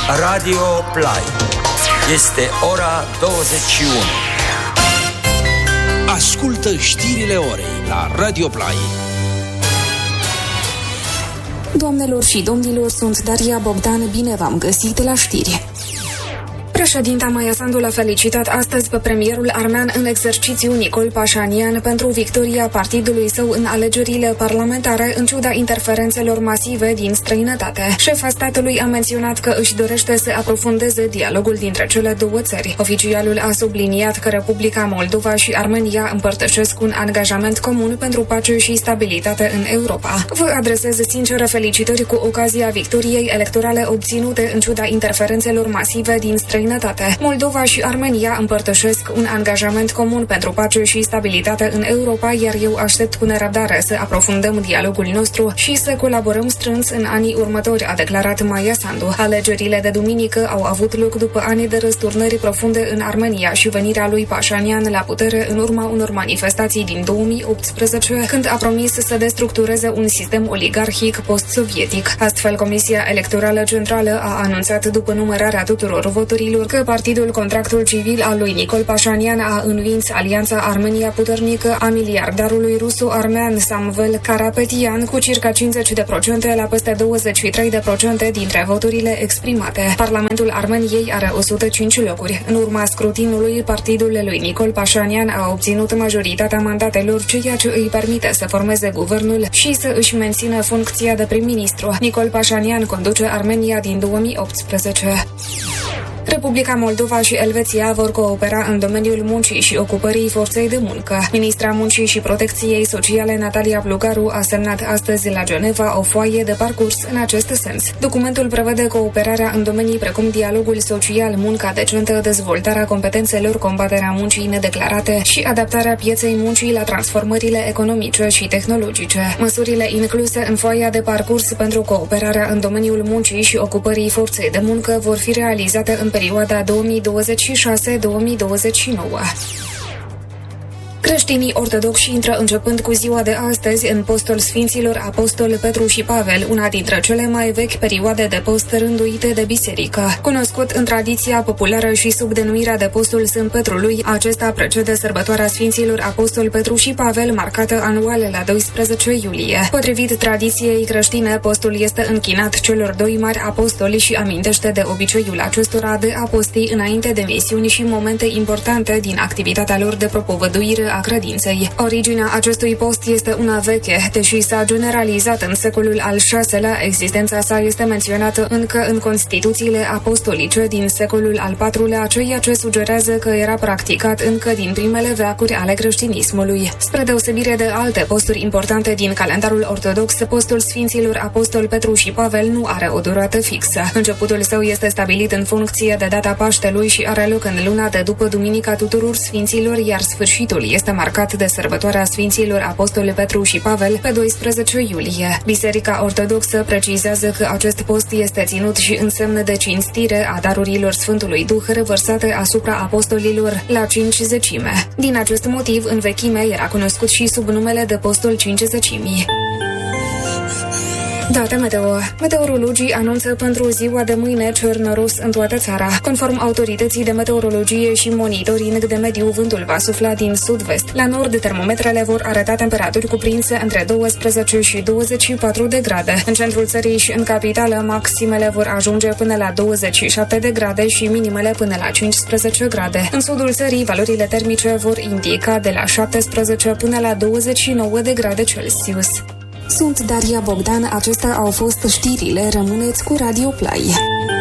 Radio Play. Este ora 21. Ascultă știrile orei la Radio Play. Doamnelor și domnilor, sunt Daria Bogdan, bine v-am găsit la știri. Președinta Maia Sandu l-a felicitat astăzi pe premierul armean în exercițiu Nicol Pașinian pentru victoria partidului său în alegerile parlamentare, în ciuda interferențelor masive din străinătate. Șefa statului a menționat că își dorește să aprofundeze dialogul dintre cele două țări. Oficialul a subliniat că Republica Moldova și Armenia împărtășesc un angajament comun pentru pace și stabilitate în Europa. Vă adresez sincere felicitări cu ocazia victoriei electorale obținute în ciuda interferențelor masive din străinătate. Moldova și Armenia împărtășesc un angajament comun pentru pace și stabilitate în Europa, iar eu aștept cu nerăbdare să aprofundăm dialogul nostru și să colaborăm strâns în anii următori, a declarat Maia Sandu. Alegerile de duminică au avut loc după ani de răsturnări profunde în Armenia și venirea lui Pașinian la putere în urma unor manifestații din 2018, când a promis să destructureze un sistem oligarhic post-sovietic. Astfel, Comisia Electorală Centrală a anunțat după numărarea tuturor voturilor că Partidul Contractul Civil al lui Nicol Pașinian a învins Alianța Armenia Puternică a miliardarului ruso-armean Samvel Karapetian cu circa 50% la peste 23% dintre voturile exprimate. Parlamentul Armeniei are 105 locuri. În urma scrutinului, partidul lui Nicol Pașinian a obținut majoritatea mandatelor, ceea ce îi permite să formeze guvernul și să își mențină funcția de prim-ministru. Nicol Pașinian conduce Armenia din 2018. Republica Moldova și Elveția vor coopera în domeniul muncii și ocupării forței de muncă. Ministra Muncii și Protecției Sociale Natalia Plugaru a semnat astăzi la Geneva o foaie de parcurs în acest sens. Documentul prevede cooperarea în domenii precum dialogul social, munca decentă, dezvoltarea competențelor, combaterea muncii nedeclarate și adaptarea pieței muncii la transformările economice și tehnologice. Măsurile incluse în foaia de parcurs pentru cooperarea în domeniul muncii și ocupării forței de muncă vor fi realizate în perioada 2026-2029. Creștinii ortodoxi intră începând cu ziua de astăzi în postul Sfinților Apostol Petru și Pavel, una dintre cele mai vechi perioade de post rânduite de biserică. Cunoscut în tradiția populară și sub denumirea de postul Sfânt Petrului, acesta precede sărbătoarea Sfinților Apostol Petru și Pavel, marcată anual la 12 iulie. Potrivit tradiției creștine, postul este închinat celor doi mari apostoli și amintește de obiceiul acestora de a posti înainte de misiuni și momente importante din activitatea lor de propovăduire a credinței. Originea acestui post este una veche, deși s-a generalizat în secolul al VI-lea, existența sa este menționată încă în Constituțiile apostolice din secolul al IV-lea, ceea ce sugerează că era practicat încă din primele veacuri ale creștinismului. Spre deosebire de alte posturi importante din calendarul ortodox, postul Sfinților Apostol Petru și Pavel nu are o durată fixă. Începutul său este stabilit în funcție de data Paștelui și are loc în luna de după Duminica Tuturor Sfinților, iar sfârșitul este marcat de sărbătoarea Sfinților Apostoli Petru și Pavel pe 12 iulie. Biserica Ortodoxă precizează că acest post este ținut și în semn de cinstire a darurilor Sfântului Duh revărsate asupra apostolilor la Cincizecime. Din acest motiv, în vechime era cunoscut și sub numele de postul Cincizecimii. Date meteo. Meteorologii anunță pentru ziua de mâine cer noros în toată țara. Conform autorității de meteorologie și monitoring de mediu, vântul va sufla din sud-vest. La nord, termometrele vor arăta temperaturi cuprinse între 12 și 24 de grade. În centrul țării și în capitală, maximele vor ajunge până la 27 de grade și minimele până la 15 grade. În sudul țării, valorile termice vor indica de la 17 până la 29 de grade Celsius. Sunt Daria Bogdan, acestea au fost știrile, rămâneți cu Radio Play.